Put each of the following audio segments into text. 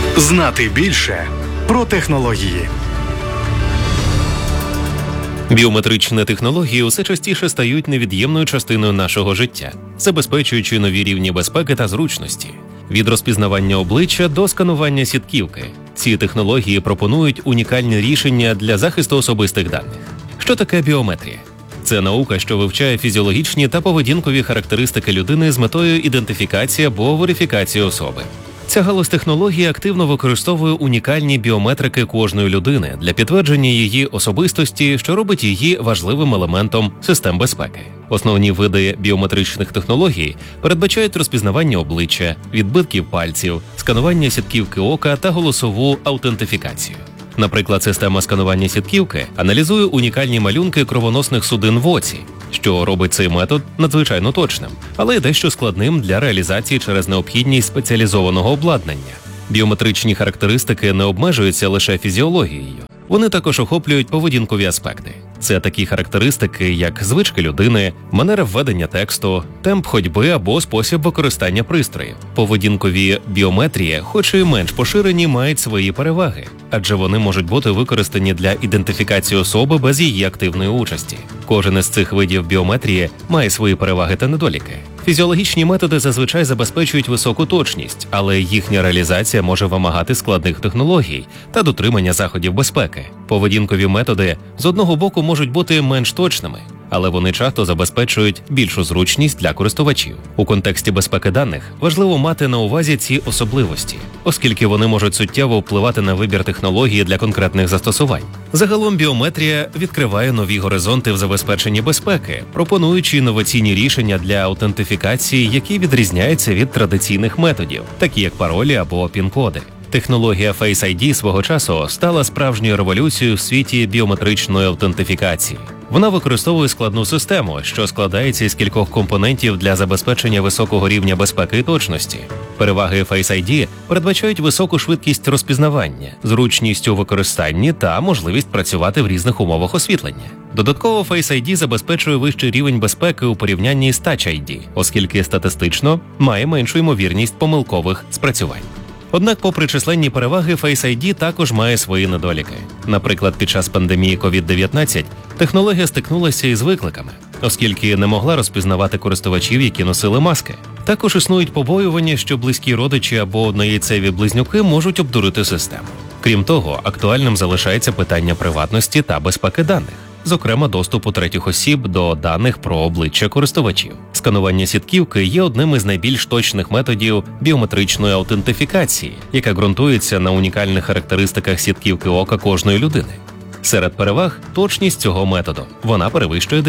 Знати більше про технології. Біометричні технології усе частіше стають невід'ємною частиною нашого життя, забезпечуючи нові рівні безпеки та зручності. Від розпізнавання обличчя до сканування сітківки. Ці технології пропонують унікальні рішення для захисту особистих даних. Що таке біометрія? Це наука, що вивчає фізіологічні та поведінкові характеристики людини з метою ідентифікації або верифікації особи. Ця галузь технології активно використовує унікальні біометрики кожної людини для підтвердження її особистості, що робить її важливим елементом систем безпеки. Основні види біометричних технологій передбачають розпізнавання обличчя, відбитків пальців, сканування сітківки ока та голосову аутентифікацію. Наприклад, система сканування сітківки аналізує унікальні малюнки кровоносних судин в оці, що робить цей метод надзвичайно точним, але й дещо складним для реалізації через необхідність спеціалізованого обладнання. Біометричні характеристики не обмежуються лише фізіологією. Вони також охоплюють поведінкові аспекти. Це такі характеристики, як звички людини, манера введення тексту, темп ходьби або спосіб використання пристроїв. Поведінкові біометрії, хоч і менш поширені, мають свої переваги, адже вони можуть бути використані для ідентифікації особи без її активної участі. Кожен із цих видів біометрії має свої переваги та недоліки. Фізіологічні методи зазвичай забезпечують високу точність, але їхня реалізація може вимагати складних технологій та дотримання заходів безпеки. Поведінкові методи з одного боку можуть бути менш точними, але вони часто забезпечують більшу зручність для користувачів. У контексті безпеки даних важливо мати на увазі ці особливості, оскільки вони можуть суттєво впливати на вибір технології для конкретних застосувань. Загалом біометрія відкриває нові горизонти в забезпеченні безпеки, пропонуючи інноваційні рішення для аутентифікації, які відрізняються від традиційних методів, такі як паролі або пін-коди. Технологія Face ID свого часу стала справжньою революцією в світі біометричної аутентифікації. Вона використовує складну систему, що складається із кількох компонентів для забезпечення високого рівня безпеки і точності. Переваги Face ID передбачають високу швидкість розпізнавання, зручність у використанні та можливість працювати в різних умовах освітлення. Додатково Face ID забезпечує вищий рівень безпеки у порівнянні з Touch ID, оскільки статистично має меншу ймовірність помилкових спрацювань. Однак, попри численні переваги, Face ID також має свої недоліки. Наприклад, під час пандемії COVID-19 технологія стикнулася із викликами, оскільки не могла розпізнавати користувачів, які носили маски. Також існують побоювання, що близькі родичі або однояйцеві близнюки можуть обдурити систему. Крім того, актуальним залишається питання приватності та безпеки даних, зокрема доступу третіх осіб до даних про обличчя користувачів. Сканування сітківки є одним із найбільш точних методів біометричної аутентифікації, яка ґрунтується на унікальних характеристиках сітківки ока кожної людини. Серед переваг – точність цього методу. Вона перевищує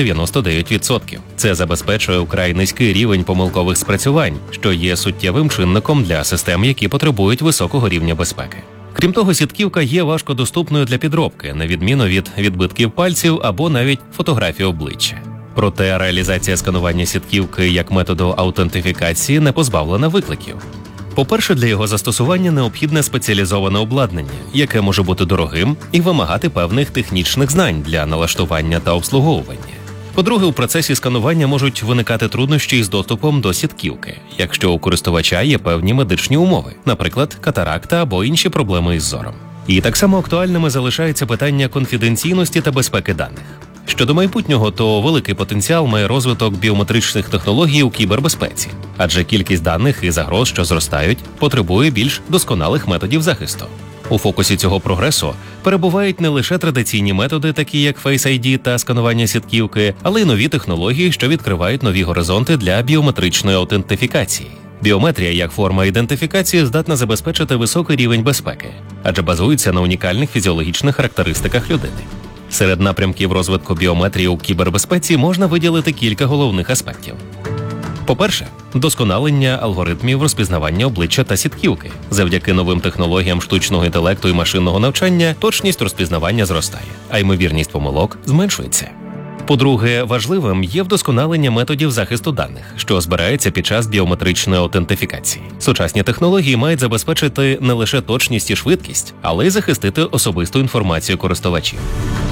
99%. Це забезпечує вкрай низький рівень помилкових спрацювань, що є суттєвим чинником для систем, які потребують високого рівня безпеки. Крім того, сітківка є важкодоступною для підробки, на відміну від відбитків пальців або навіть фотографій обличчя. Проте реалізація сканування сітківки як методу аутентифікації не позбавлена викликів. По-перше, для його застосування необхідне спеціалізоване обладнання, яке може бути дорогим і вимагати певних технічних знань для налаштування та обслуговування. По-друге, у процесі сканування можуть виникати труднощі із доступом до сітківки, якщо у користувача є певні медичні умови, наприклад, катаракта або інші проблеми із зором. І так само актуальними залишається питання конфіденційності та безпеки даних. Щодо майбутнього, то великий потенціал має розвиток біометричних технологій у кібербезпеці, адже кількість даних і загроз, що зростають, потребує більш досконалих методів захисту. У фокусі цього прогресу перебувають не лише традиційні методи, такі як Face ID та сканування сітківки, але й нові технології, що відкривають нові горизонти для біометричної аутентифікації. Біометрія як форма ідентифікації здатна забезпечити високий рівень безпеки, адже базується на унікальних фізіологічних характеристиках людини. Серед напрямків розвитку біометрії у кібербезпеці можна виділити кілька головних аспектів. По-перше, вдосконалення алгоритмів розпізнавання обличчя та сітківки. Завдяки новим технологіям штучного інтелекту і машинного навчання точність розпізнавання зростає, а ймовірність помилок зменшується. По-друге, важливим є вдосконалення методів захисту даних, що збирається під час біометричної аутентифікації. Сучасні технології мають забезпечити не лише точність і швидкість, але й захистити особисту інформацію користувачів.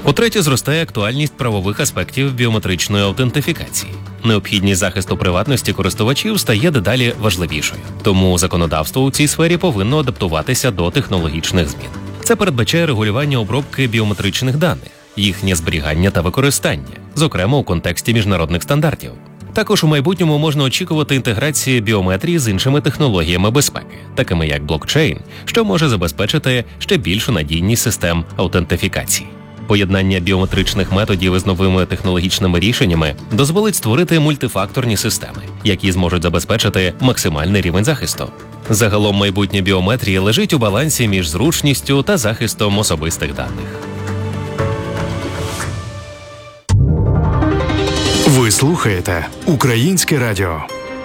По-третє, зростає актуальність правових аспектів біометричної аутентифікації. Необхідність захисту приватності користувачів стає дедалі важливішою. Тому законодавство у цій сфері повинно адаптуватися до технологічних змін. Це передбачає регулювання обробки біометричних даних, їхнє зберігання та використання, зокрема у контексті міжнародних стандартів. Також у майбутньому можна очікувати інтеграції біометрії з іншими технологіями безпеки, такими як блокчейн, що може забезпечити ще більшу надійність систем аутентифікації. Поєднання біометричних методів із новими технологічними рішеннями дозволить створити мультифакторні системи, які зможуть забезпечити максимальний рівень захисту. Загалом майбутнє біометрії лежить у балансі між зручністю та захистом особистих даних. Ви слухаєте Українське радіо.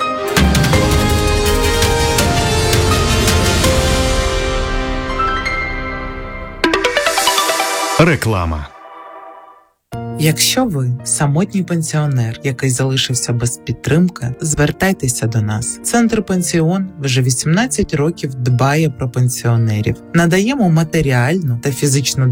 Реклама. Якщо ви самотній пенсіонер, який залишився без підтримки, звертайтеся до нас. Центр «Пенсіон» вже 18 років дбає про пенсіонерів. Надаємо матеріальну та фізичну